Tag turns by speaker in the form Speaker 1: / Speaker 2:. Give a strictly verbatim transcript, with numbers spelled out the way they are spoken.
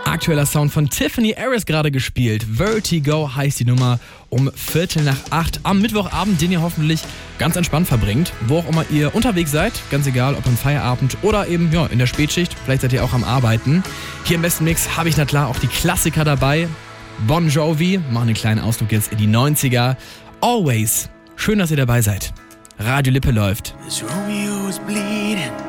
Speaker 1: Aktueller Sound von Tiffany Harris gerade gespielt. Vertigo heißt die Nummer um Viertel nach acht am Mittwochabend, den ihr hoffentlich ganz entspannt verbringt. Wo auch immer ihr unterwegs seid, ganz egal, ob am Feierabend oder eben ja, in der Spätschicht. Vielleicht seid ihr auch am Arbeiten. Hier im besten Mix habe ich na klar auch die Klassiker dabei. Bon Jovi, machen einen kleinen Ausflug jetzt in die neunziger. Always. Schön, dass ihr dabei seid. Radio Lippe läuft.
Speaker 2: This Romeo's bleeding.